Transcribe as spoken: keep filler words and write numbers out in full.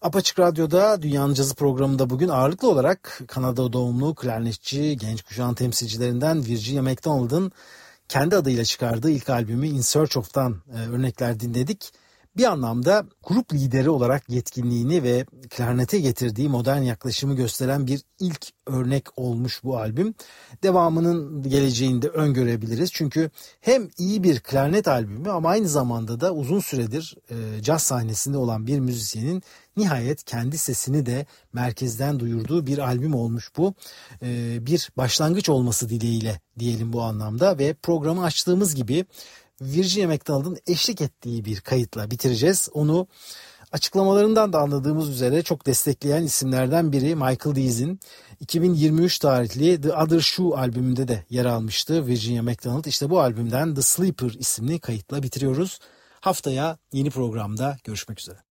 Apaçık Radyo'da Dünyanın Cazı programında bugün ağırlıklı olarak Kanada doğumlu klarnetçi genç kuşağın temsilcilerinden Virginia McDonald'ın kendi adıyla çıkardığı ilk albümü In Search Of'tan e, örnekler dinledik. Bir anlamda grup lideri olarak yetkinliğini ve klarnete getirdiği modern yaklaşımı gösteren bir ilk örnek olmuş bu albüm. Devamının geleceğini de öngörebiliriz. Çünkü hem iyi bir klarnet albümü ama aynı zamanda da uzun süredir e, caz sahnesinde olan bir müzisyenin nihayet kendi sesini de merkezden duyurduğu bir albüm olmuş bu. E, bir başlangıç olması dileğiyle diyelim bu anlamda ve programı açtığımız gibi Virginia McDonald'ın eşlik ettiği bir kayıtla bitireceğiz. Onu açıklamalarından da anladığımız üzere çok destekleyen isimlerden biri Michael Deas'in iki bin yirmi üç tarihli The Other Shoe albümünde de yer almıştı Virginia McDonald. İşte bu albümden The Sleeper isimli kayıtla bitiriyoruz. Haftaya yeni programda görüşmek üzere.